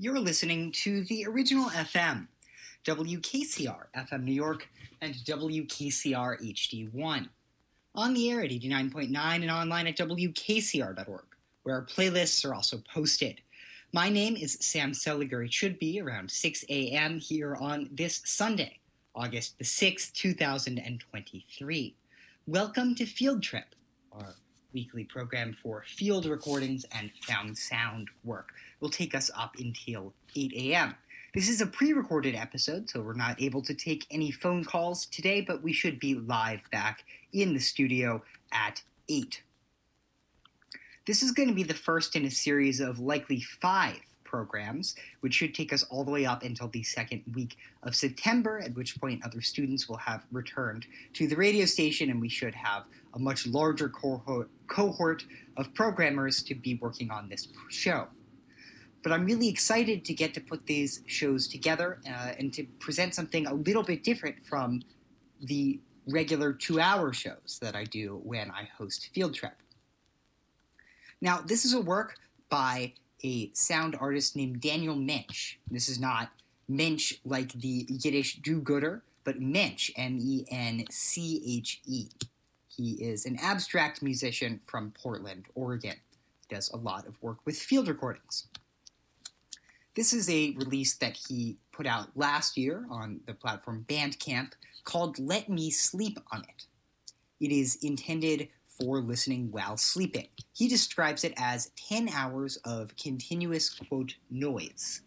You're listening to the original FM, WKCR FM New York and WKCR HD1. On the air at 89.9 and online at WKCR.org, where our playlists are also posted. My name is Sam Seliger. It should be around 6 a.m. here on this Sunday, August the 6th, 2023. Welcome to Field Trip, our weekly program for field recordings and found sound work. Will take us up until 8 a.m. This is a pre-recorded episode, so we're not able to take any phone calls today, but we should be live back in the studio at 8. This is going to be the first in a series of likely 5 programs, which should take us all the way up until the second week of September, at which point other students will have returned to the radio station, and we should have a much larger cohort of programmers to be working on this show. But I'm really excited to get to put these shows together and to present something a little bit different from the regular 2-hour shows that I do when I host Field Trip. Now, this is a work by a sound artist named Daniel Mensch. This is not Mensch like the Yiddish do-gooder, but Mensch, M-E-N-C-H-E. He is an abstract musician from Portland, Oregon. He does a lot of work with field recordings. This is a release that he put out last year on the platform Bandcamp called Let Me Sleep on It. It is intended for listening while sleeping. He describes it as 10 hours of continuous, quote, noise.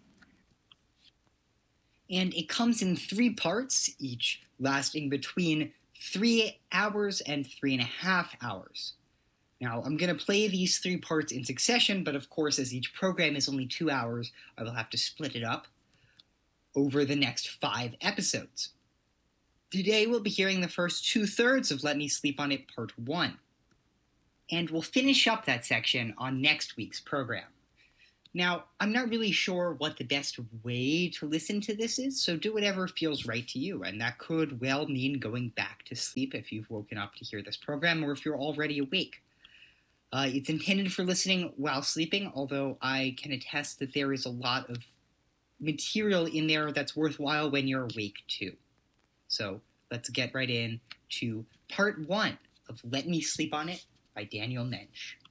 And it comes in 3 parts, each lasting between 3 hours and 3.5 hours. Now, I'm going to play these 3 parts in succession, but of course, as each program is only 2 hours, I will have to split it up over the next 5 episodes. Today, we'll be hearing the first 2/3 of Let Me Sleep on It Part 1. And we'll finish up that section on next week's program. Now, I'm not really sure what the best way to listen to this is, so do whatever feels right to you, and that could well mean going back to sleep if you've woken up to hear this program, or if you're already awake. It's intended for listening while sleeping, although I can attest that there is a lot of material in there that's worthwhile when you're awake too. So let's get right in to part 1 of Let Me Sleep on It by Daniel Mensch.